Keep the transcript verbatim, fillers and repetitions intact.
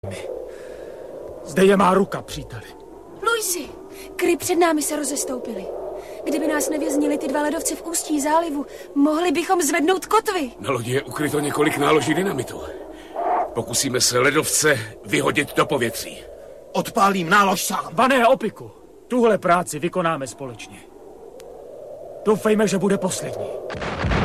Zde je má ruka, příteli. Luisi, kry před námi se rozestoupily. Kdyby nás nevěznili ty dva ledovci v ústí zálivu, mohli bychom zvednout kotvy. Na lodi je ukryto několik náloží dynamitu. Pokusíme se ledovce vyhodit do povětří. Odpálím nálož sám. Vané Opiku, tuhle práci vykonáme společně. Doufejme, že bude poslední.